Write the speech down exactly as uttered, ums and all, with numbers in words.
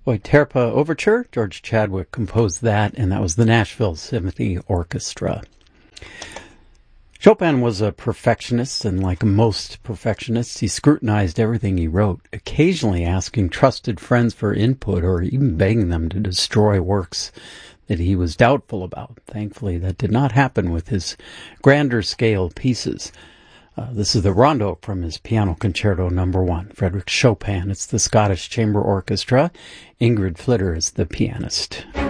Euterpe Overture, George Chadwick composed that, and that was the Nashville Symphony Orchestra. Chopin was a perfectionist, and like most perfectionists, he scrutinized everything he wrote, occasionally asking trusted friends for input or even begging them to destroy works that he was doubtful about. Thankfully, that did not happen with his grander scale pieces. Uh, this is the Rondo from his Piano Concerto Number One, Frédéric Chopin. It's the Scottish Chamber Orchestra. Ingrid Flitter is the pianist.